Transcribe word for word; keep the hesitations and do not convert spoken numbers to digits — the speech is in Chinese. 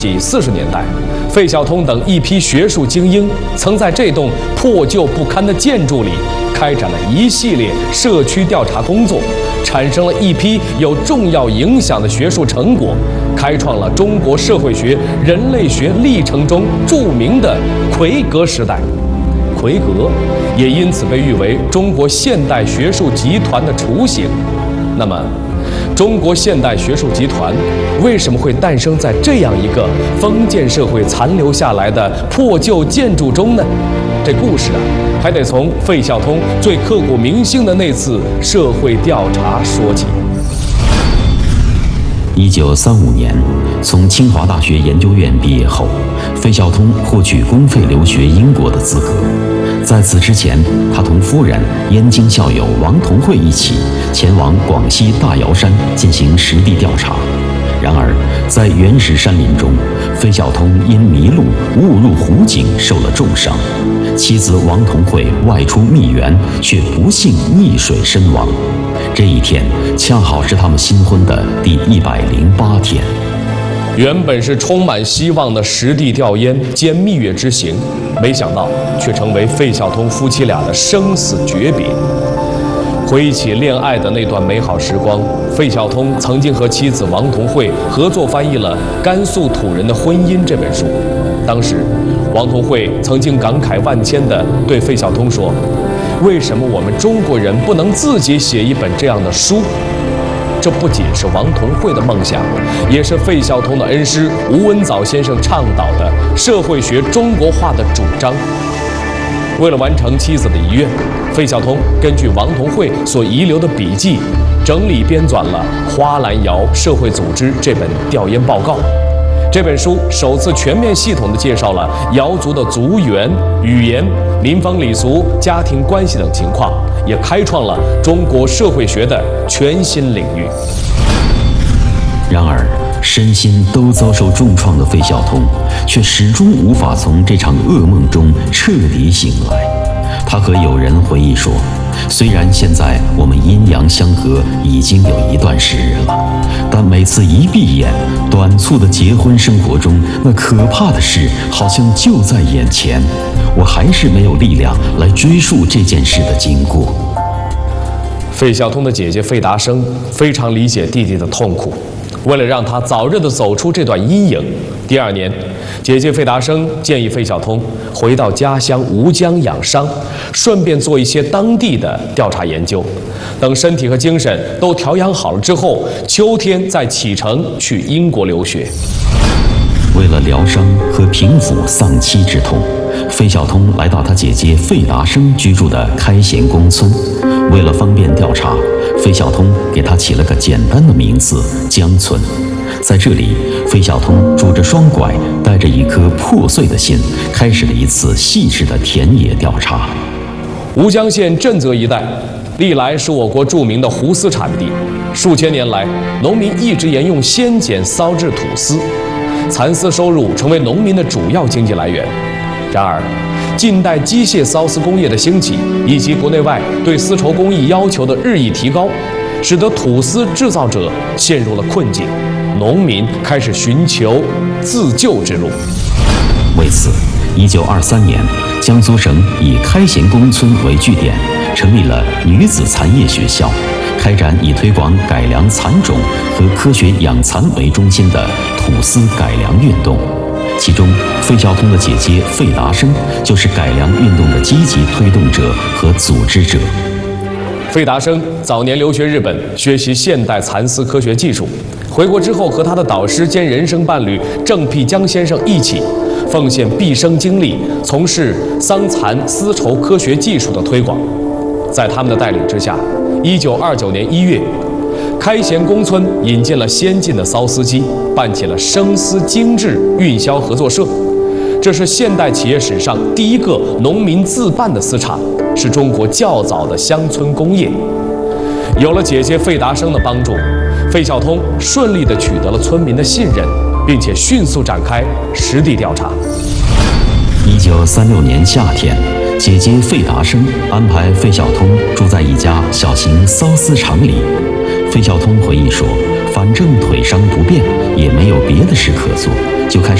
纪四十年代，费孝通等一批学术精英曾在这栋破旧不堪的建筑里开展了一系列社区调查工作，产生了一批有重要影响的学术成果，开创了中国社会学、人类学历程中著名的魁革时代。魁革也因此被誉为中国现代学术集团的雏形。那么，中国现代学术集团为什么会诞生在这样一个封建社会残留下来的破旧建筑中呢？这故事啊，还得从费孝通最刻骨铭心的那次社会调查说起。 一九三五年，从清华大学研究院毕业后，费孝通获取公费留学英国的资格。在此之前，他同夫人燕京校友王同惠一起前往广西大瑶山进行实地调查。然而，在原始山林中，费孝通因迷路误入湖井，受了重伤。妻子王同惠外出觅援，却不幸溺水身亡。这一天恰好是他们新婚的第一百零八天。 原本是充满希望的实地调研兼蜜月之行，没想到却成为费孝通夫妻俩的生死诀别。回忆起恋爱的那段美好时光，费孝通曾经和妻子王同惠合作翻译了《甘肃土人的婚姻》这本书。当时，王同惠曾经感慨万千地对费孝通说：“为什么我们中国人不能自己写一本这样的书？”这不仅是王同惠的梦想，也是费孝通的恩师吴文藻先生倡导的社会学中国化的主张。为了完成妻子的遗愿，费孝通根据王同惠所遗留的笔记，整理编纂了《花兰瑶社会组织》这本调研报告。这本书首次全面系统地介绍了瑶族的族源、语言、民风礼俗、家庭关系等情况，也开创了中国社会学的全新领域。 然而，身心都遭受重创的费孝通，却始终无法从这场噩梦中彻底醒来。他和友人回忆说：“虽然现在我们阴阳相隔已经有一段时日了，但每次一闭眼，短促的结婚生活中那可怕的事好像就在眼前。我还是没有力量来追溯这件事的经过。” 费孝通的姐姐费达生非常理解弟弟的痛苦，为了让他早日地走出这段阴影，第二年，姐姐费达生建议费孝通回到家乡吴江养伤，顺便做一些当地的调查研究。等身体和精神都调养好了之后，秋天再启程去英国留学。 为了疗伤和平抚丧妻之痛，费孝通来到他姐姐费达生居住的开贤宫村。为了方便调查，费孝通给他起了个简单的名字江村。在这里，费孝通拄着双拐，带着一颗破碎的心，开始了一次细致的田野调查。 吴江县震泽一带历来是我国著名的缍丝产地，数千年来，农民一直沿用先碱骚制土丝，蚕丝收入成为农民的主要经济来源。然而，近代机械缫丝工业的兴起，以及国内外对丝绸工艺要求的日益提高，使得土丝制造者陷入了困境，农民开始寻求自救之路。 为此，一九二三年，江苏省以开贤宫村为据点，成立了女子蚕业学校，开展以推广改良蚕种和科学养蚕为中心的土丝改良运动。其中，费孝通的姐姐费达生就是改良运动的积极推动者和组织者。 费达生早年留学日本，学习现代蚕丝科学技术。回国之后，和他的导师兼人生伴侣郑辟江先生一起，奉献毕生精力，从事桑蚕丝绸科学技术的推广。在他们的带领之下，一九二九年一月，开贤宫村引进了先进的缫丝机，办起了生丝精制运销合作社。这是现代企业史上第一个农民自办的丝厂，是中国较早的乡村工业。有了姐姐费达生的帮助，费孝通顺利地取得了村民的信任，并且迅速展开实地调查。 一九三六年夏天，姐姐费达生安排费孝通住在一家小型缫丝厂里。费孝通回忆说：“反正腿伤不便， 也没有别的事可做，就开始